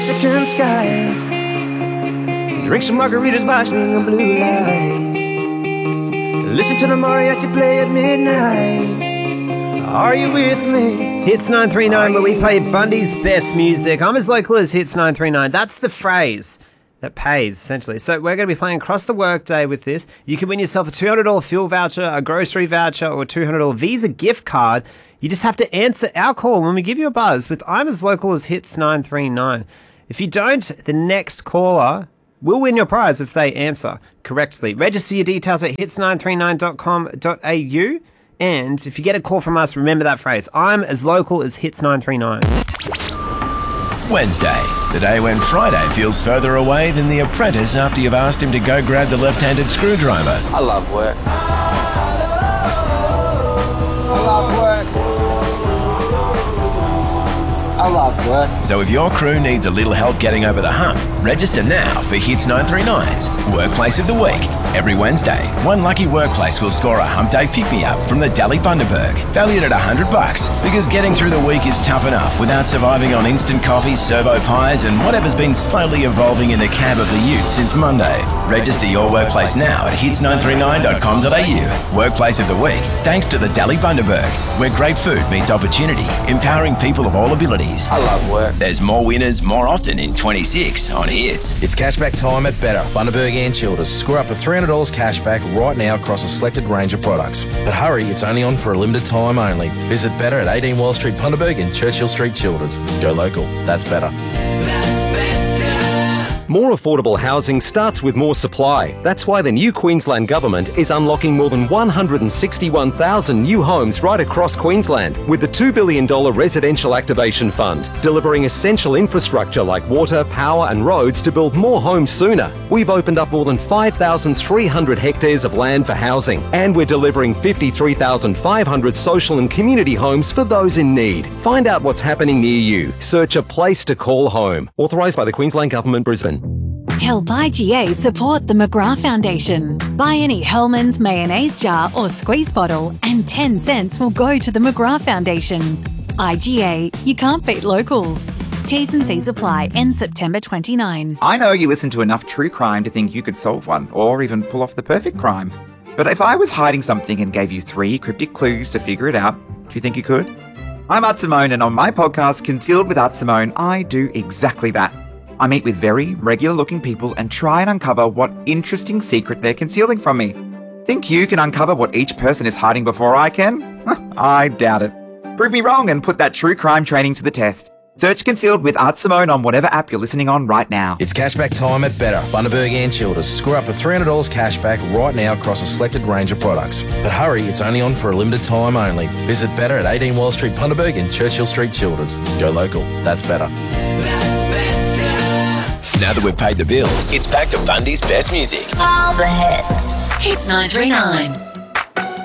Mexican sky. Drink some margaritas watching the blue lights. Listen to the mariachi play at midnight. Are you with me? Hits 939, where we play Bundy's best music. I'm as local as Hits 939. That's the phrase that pays, essentially. So we're going to be playing across the workday with this. You can win yourself a $200 fuel voucher, a grocery voucher, or a $200 Visa gift card. You just have to answer our call when we give you a buzz with I'm as local as Hits 939. If you don't, the next caller will win your prize if they answer correctly. Register your details at hits939.com.au. And if you get a call from us, remember that phrase, I'm as local as Hits 939. Wednesday, the day when Friday feels further away than The Apprentice after you've asked him to go grab the left-handed screwdriver. I love work. I love work. So if your crew needs a little help getting over the hump, register now for Hits 939's Workplace of the Week. Every Wednesday, one lucky workplace will score a hump day pick-me-up from the Deli Bundaberg, valued at $100, because getting through the week is tough enough without surviving on instant coffee, servo pies, and whatever's been slowly evolving in the cab of the ute since Monday. Register your workplace now at hits939.com.au. Workplace of the Week, thanks to the Deli Bundaberg, where great food meets opportunity, empowering people of all abilities. I love work. There's more winners more often in 26 on Hits. It's cashback time at Better, Bundaberg and Childers. Score up to $300 cashback right now across a selected range of products. But hurry, it's only on for a limited time only. Visit Better at 18 Wall Street, Bundaberg and Churchill Street, Childers. Go local. That's better. More affordable housing starts with more supply. That's why the new Queensland Government is unlocking more than 161,000 new homes right across Queensland with the $2 billion Residential Activation Fund, delivering essential infrastructure like water, power and roads to build more homes sooner. We've opened up more than 5,300 hectares of land for housing, and we're delivering 53,500 social and community homes for those in need. Find out what's happening near you. Search a place to call home. Authorised by the Queensland Government, Brisbane. Help IGA support the McGrath Foundation. Buy any Hellmann's mayonnaise jar or squeeze bottle and 10 cents will go to the McGrath Foundation. IGA, you can't beat local. T's and C's apply. End September 29. I know you listen to enough true crime to think you could solve one, or even pull off the perfect crime. But if I was hiding something and gave you 3 cryptic clues to figure it out, do you think you could? I'm Art Simone, and on my podcast, Concealed with Art Simone, I do exactly that. I meet with very regular-looking people and try and uncover what interesting secret they're concealing from me. Think you can uncover what each person is hiding before I can? I doubt it. Prove me wrong and put that true crime training to the test. Search Concealed with Art Simone on whatever app you're listening on right now. It's cashback time at Better, Bundaberg and Childers. Score up to $300 cashback right now across a selected range of products. But hurry, it's only on for a limited time only. Visit Better at 18 Wall Street, Bundaberg and Churchill Street, Childers. Go local. That's better. Now that we've paid the bills, it's back to Bundy's best music. All the hits. Hits 939.